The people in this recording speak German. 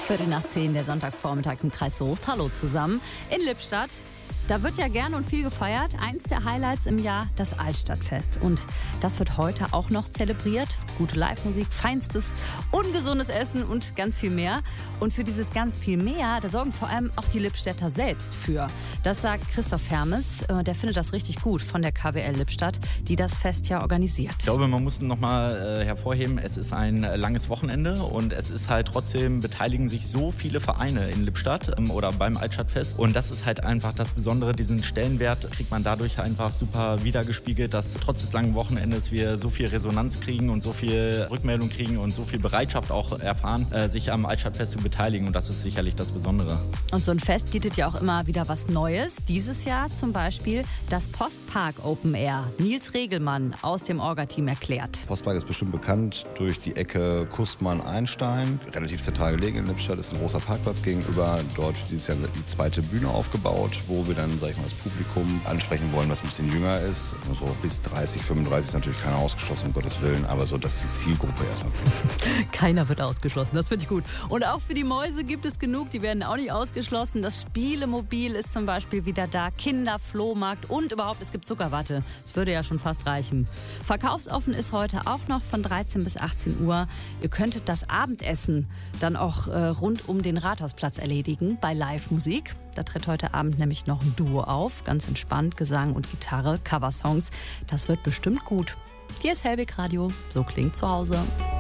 10:15, der Sonntagvormittag im Kreis Soest. Hallo zusammen in Lippstadt. Da wird ja gern und viel gefeiert. Eins der Highlights im Jahr, das Altstadtfest. Und das wird heute auch noch zelebriert. Gute Live-Musik, feinstes, ungesundes Essen und ganz viel mehr. Und für dieses ganz viel mehr, da sorgen vor allem auch die Lippstädter selbst für. Das sagt Christoph Hermes. Der findet das richtig gut von der KWL Lippstadt, die das Fest ja organisiert. Ich glaube, man muss nochmal hervorheben, es ist ein langes Wochenende und es ist halt trotzdem, beteiligen sich so viele Vereine in Lippstadt oder beim Altstadtfest. Und das ist halt einfach das Besondere. Diesen Stellenwert kriegt man dadurch einfach super wiedergespiegelt, dass trotz des langen Wochenendes wir so viel Resonanz kriegen und so viel Rückmeldung kriegen und so viel Bereitschaft auch erfahren, sich am Altstadtfest zu beteiligen. Und das ist sicherlich das Besondere. Und so ein Fest bietet ja auch immer wieder was Neues. Dieses Jahr zum Beispiel das Postpark Open Air. Nils Regelmann aus dem Orga-Team erklärt. Postpark ist bestimmt bekannt durch die Ecke Kustmann-Einstein. Relativ zentral gelegen in Lippstadt ist ein großer Parkplatz gegenüber. Dort dieses Jahr die zweite Bühne aufgebaut, wo wir dann, sag ich mal, das Publikum ansprechen wollen, was ein bisschen jünger ist. So bis 30, 35 ist natürlich keiner ausgeschlossen, um Gottes Willen, aber so, dass die Zielgruppe erstmal bringt. Keiner wird ausgeschlossen, das finde ich gut. Und auch für die Mäuse gibt es genug, die werden auch nicht ausgeschlossen. Das Spielemobil ist zum Beispiel wieder da, Kinderflohmarkt und überhaupt, es gibt Zuckerwatte. Das würde ja schon fast reichen. Verkaufsoffen ist heute auch noch von 13 bis 18 Uhr. Ihr könntet das Abendessen dann auch rund um den Rathausplatz erledigen bei Live-Musik. Da tritt heute Abend nämlich noch ein Duo auf. Ganz entspannt, Gesang und Gitarre, Coversongs. Das wird bestimmt gut. Hier ist Hellweg Radio. So klingt zu Hause.